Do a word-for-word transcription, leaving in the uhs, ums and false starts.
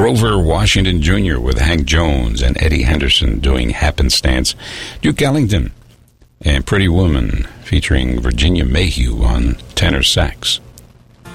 Grover Washington Junior with Hank Jones and Eddie Henderson doing Happenstance. Duke Ellington and Pretty Woman featuring Virginia Mayhew on tenor sax.